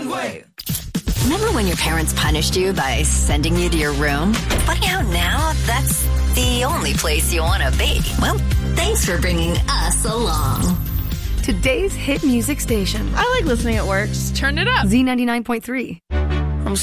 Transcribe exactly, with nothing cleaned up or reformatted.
way. Remember when your parents punished you by sending you to your room? Funny how now that's the only place you want to be. Well, thanks for bringing us along. Today's hit music station. I like listening at work. Just turn it up. Z ninety-nine point three.